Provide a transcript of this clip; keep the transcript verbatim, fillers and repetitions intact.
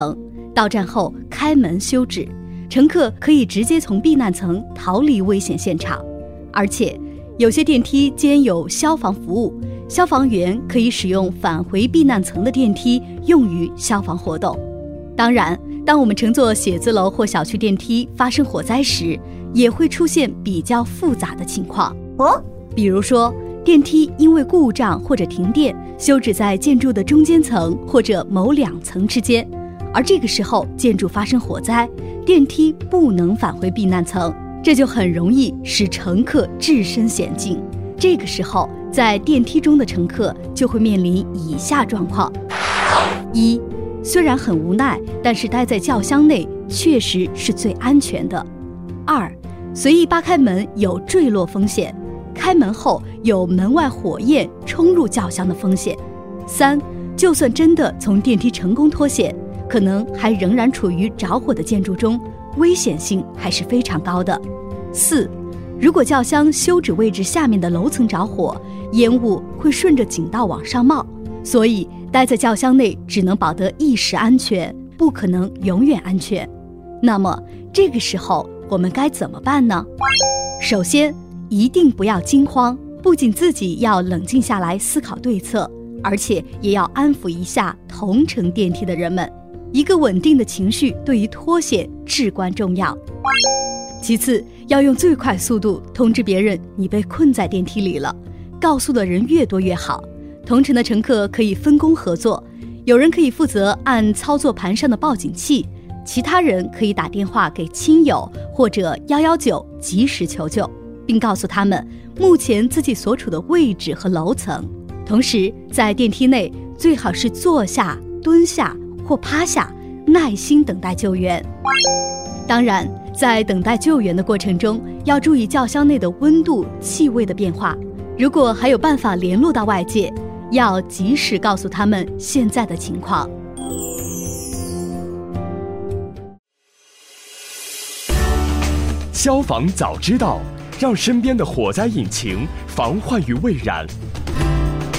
到站后开门休止，乘客可以直接从避难层逃离危险现场。而且有些电梯兼有消防服务，消防员可以使用返回避难层的电梯用于消防活动。当然，当我们乘坐写字楼或小区电梯发生火灾时，也会出现比较复杂的情况哦。比如说，电梯因为故障或者停电，休止在建筑的中间层或者某两层之间，而这个时候建筑发生火灾，电梯不能返回避难层，这就很容易使乘客置身险境。这个时候，在电梯中的乘客就会面临以下状况：一、虽然很无奈，但是待在轿厢内确实是最安全的。二、随意扒开门有坠落风险，开门后有门外火焰冲入轿厢的风险。三、就算真的从电梯成功脱险，可能还仍然处于着火的建筑中，危险性还是非常高的。四、如果轿厢休止位置下面的楼层着火，烟雾会顺着井道往上冒，所以待在轿厢内只能保得一时安全，不可能永远安全。那么这个时候我们该怎么办呢？首先，一定不要惊慌，不仅自己要冷静下来思考对策，而且也要安抚一下同乘电梯的人们。一个稳定的情绪对于脱险至关重要。其次，要用最快速度通知别人你被困在电梯里了，告诉的人越多越好。同乘的乘客可以分工合作，有人可以负责按操作盘上的报警器，其他人可以打电话给亲友或者一一九及时求救，并告诉他们目前自己所处的位置和楼层。同时，在电梯内最好是坐下、蹲下或趴下，耐心等待救援。当然，在等待救援的过程中，要注意轿厢内的温度、气味的变化。如果还有办法联络到外界，要及时告诉他们现在的情况。 消防早知道，让身边的火灾引擎防患于未然。